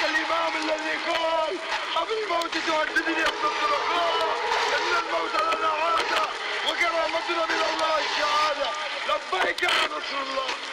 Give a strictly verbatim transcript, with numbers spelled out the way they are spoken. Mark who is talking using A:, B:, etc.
A: ذاك الإمام الذي قال أبي الموت تهددني أصدق الأخلاق إن الموت لنا عادة وكرامتنا من الله الشهادة. لبيك يا رسول الله.